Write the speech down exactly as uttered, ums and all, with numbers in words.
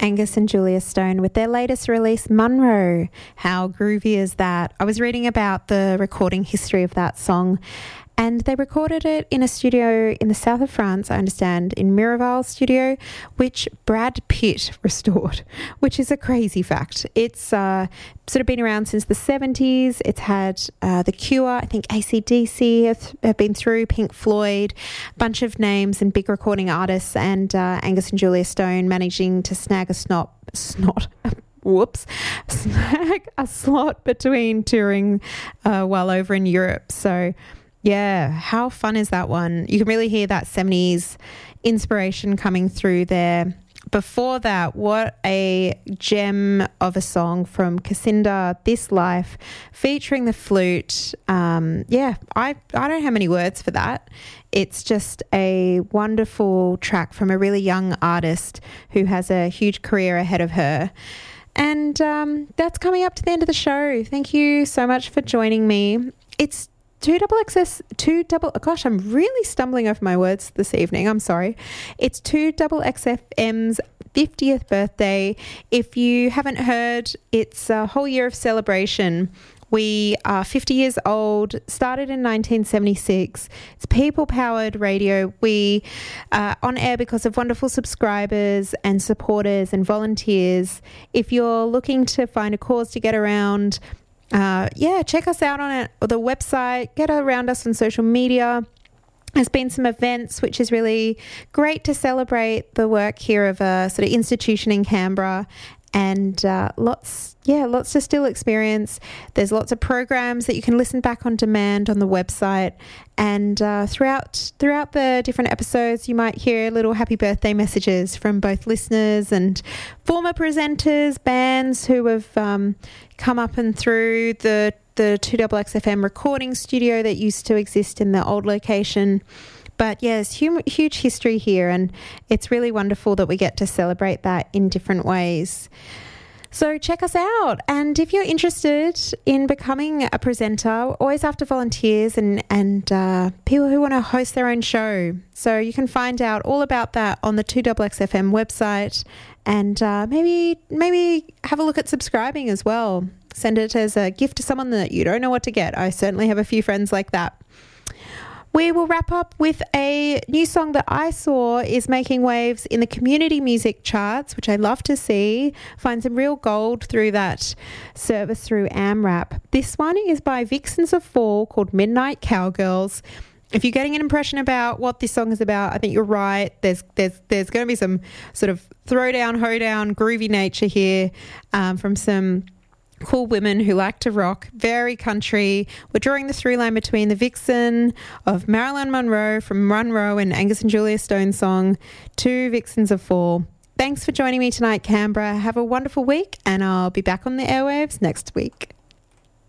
Angus and Julia Stone with their latest release, Munro. How groovy is that? I was reading about the recording history of that song, and they recorded it in a studio in the south of France, I understand, in Miraval Studio, which Brad Pitt restored, which is a crazy fact. It's uh, sort of been around since the seventies. It's had uh, The Cure, I think A C D C have, have been through, Pink Floyd, a bunch of names and big recording artists, and uh, Angus and Julia Stone managing to snag a snot, snot, whoops, snag a slot between touring uh, while over in Europe. So yeah, how fun is that one? You can really hear that seventies inspiration coming through there. Before that, what a gem of a song from Cassinda, This Life, featuring the flute. Um, yeah, I, I don't have many words for that. It's just a wonderful track from a really young artist who has a huge career ahead of her. And um, that's coming up to the end of the show. Thank you so much for joining me. It's Two double X S, two double, gosh, I'm really stumbling over my words this evening. I'm sorry. It's two double X F M's fiftieth birthday. If you haven't heard, it's a whole year of celebration. We are fifty years old, started in nineteen seventy-six. It's people-powered radio. We are on air because of wonderful subscribers and supporters and volunteers. If you're looking to find a cause to get around, Uh, yeah, check us out on it, or the website, get around us on social media. There's been some events, which is really great to celebrate the work here of a sort of institution in Canberra, and uh, lots, yeah, lots to still experience. There's lots of programs that you can listen back on demand on the website, and uh, throughout throughout the different episodes, you might hear little happy birthday messages from both listeners and former presenters, bands who have um, come up and through the the two double X F M recording studio that used to exist in the old location. But yes, huge, huge history here, and it's really wonderful that we get to celebrate that in different ways. So check us out. And if you're interested in becoming a presenter, always after volunteers and, and uh, people who want to host their own show. So you can find out all about that on the two double X F M website, and uh, maybe maybe have a look at subscribing as well. Send it as a gift to someone that you don't know what to get. I certainly have a few friends like that. We will wrap up with a new song that I saw is making waves in the community music charts, which I love to see. Find some real gold through that service through AmRap. This one is by Vixens of Fall, called Midnight Cowgirls. If you're getting an impression about what this song is about, I think you're right. There's there's there's going to be some sort of throwdown, hoedown, groovy nature here um, from some cool women who like to rock, very country. We're drawing the through line between the Vixen of Marilyn Monroe from Monroe and Angus and Julia Stone song to Vixens of Fall. Thanks for joining me tonight, Canberra. Have a wonderful week, and I'll be back on the airwaves next week.